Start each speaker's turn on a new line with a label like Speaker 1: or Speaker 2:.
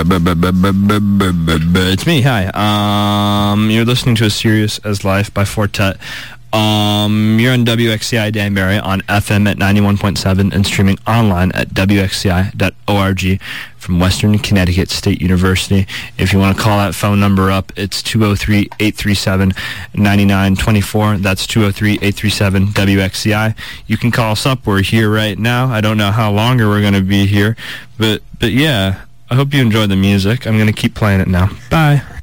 Speaker 1: It's me. Hi. You're listening to A Serious as Life by Fortet. You're on WXCI Danbury on FM at 91.7 and streaming online at WXCI.org from Western Connecticut State University. If you want to call that phone number up, it's 203-837-9924. That's 203-837-WXCI. You can call us up. We're here right now. I don't know how longer we're going to be here, but yeah, I hope you enjoy the music. I'm going to keep playing it now. Bye.